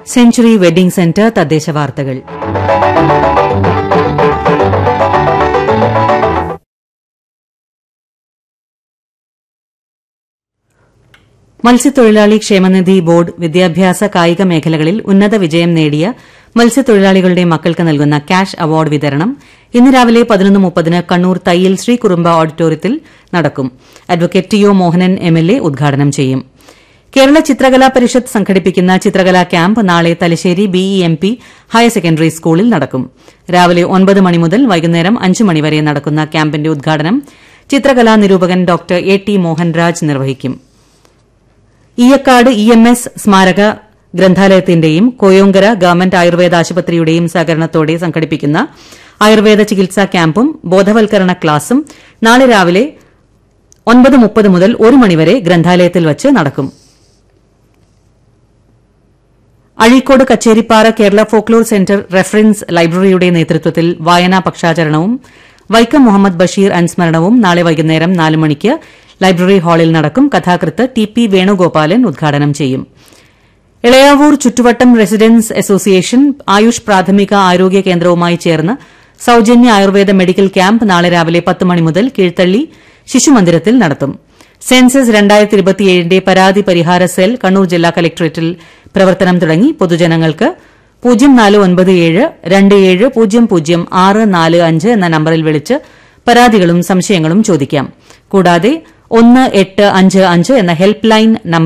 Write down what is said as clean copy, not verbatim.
Century wedding centre തദ്ദേശ വാർത്തകൾ. മത്സ്യത്തൊഴിലാളി ക്ഷേമനിധി ബോർഡ് വിദ്യാഭ്യാസ കായിക മേഖലകളിൽ ഉന്നത വിജയം നേടിയ മത്സ്യത്തൊഴിലാളികളുടെ മക്കൾക്ക് നൽകുന്ന ക്യാഷ് അവാർഡ് വിതരണം ഇന്ന് രാവിലെ 11:30 കണ്ണൂർ തയ്യിൽ ശ്രീ കുറുമ്പ ഓഡിറ്റോറിയത്തിൽ നടക്കും. Advocate T O Mohanan MLA ഉദ്ഘാടനം ചെയ്യും. കേരള ചിത്രകലാ പരിഷത്ത് സംഘടിപ്പിക്കുന്ന ചിത്രകലാ ക്യാമ്പ് നാളെ തലശ്ശേരി ബിഇഎംപി ഹയർ സെക്കൻഡറി സ്കൂളിൽ നടക്കും. രാവിലെ 9 മണി മുതൽ വൈകുന്നേരം 5 മണിവരെ നടക്കുന്ന ക്യാമ്പിന്റെ ഉദ്ഘാടനം ചിത്രകലാ നിരൂപകൻ ഡോക്ടർ എ ടി മോഹൻരാജ് നിർവഹിക്കും. ഈയക്കാട് ഇഎംഎസ് സ്മാരക ഗ്രന്ഥാലയത്തിന്റെയും കോയോങ്കര ഗവൺമെന്റ് ആയുർവേദ ആശുപത്രിയുടെയും സഹകരണത്തോടെ സംഘടിപ്പിക്കുന്ന ആയുർവേദ ചികിത്സാ ക്യാമ്പും ബോധവൽക്കരണ ക്ലാസും നാളെ രാവിലെ 9:30 മുതൽ 1 മണിവരെ ഗ്രന്ഥാലയത്തിൽ വച്ച് നടക്കും. Azhikode കച്ചേരിപ്പാറ Kerala folklore centre reference ലൈബ്രറിയുടെ നേതൃത്വത്തിൽ വായനാ പക്ഷാചരണവും വൈക്കം മുഹമ്മദ് ബഷീർ അനുസ്മരണവും നാളെ വൈകുന്നേരം 4 മണിക്ക് ലൈബ്രറി ഹാളിൽ നടക്കും. കഥാകൃത്ത് ടി പി വേണുഗോപാലൻ ഉദ്ഘാടനം ചെയ്യും. ഇളയാവൂർ ചുറ്റുവട്ടം റെസിഡൻസ് അസോസിയേഷൻ ആയുഷ് പ്രാഥമിക ആരോഗ്യ കേന്ദ്രവുമായി ചേർന്ന് സൌജന്യ ആയുർവേദ മെഡിക്കൽ ക്യാമ്പ് നാളെ രാവിലെ 10 മണി മുതൽ കീഴ്ത്തള്ളി ശിശുമന്ദിരത്തിൽ നടത്തും. സെൻസസ് 2027ന്റെ പരാതി പരിഹാര സെൽ കണ്ണൂർ ജില്ലാ കലക്ടറേറ്റിൽ പ്രവർത്തനം തുടങ്ങി. പൊതുജനങ്ങൾക്ക് 049727000645 എന്ന നമ്പറിൽ വിളിച്ച് പരാതികളും സംശയങ്ങളും ചോദിക്കാം. കൂടാതെ 1855 എന്ന ഹെൽപ്പ് ലൈൻ നമ്പർ